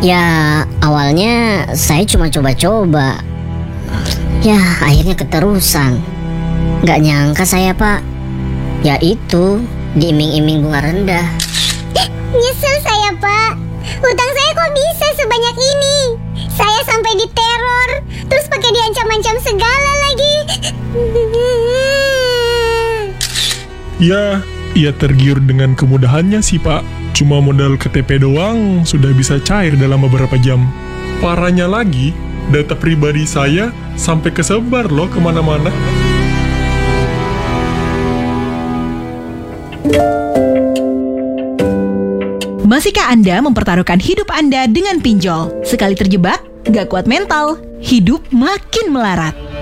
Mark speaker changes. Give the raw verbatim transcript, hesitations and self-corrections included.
Speaker 1: Ya, awalnya saya cuma coba-coba. Ya, akhirnya keterusan. Gak nyangka saya, Pak. Ya itu, diiming-iming bunga rendah.
Speaker 2: Nyesel saya, Pak. Hutang saya kok bisa sebanyak ini? Saya sampai diteror, terus pakai diancam-ancam segala lagi.
Speaker 3: Ya, ia tergiur dengan kemudahannya sih, Pak. Cuma modal K T P doang sudah bisa cair dalam beberapa jam. Parahnya lagi, data pribadi saya sampai kesebar loh kemana-mana.
Speaker 4: Masihkah Anda mempertaruhkan hidup Anda dengan pinjol? Sekali terjebak, gak kuat mental, hidup makin melarat.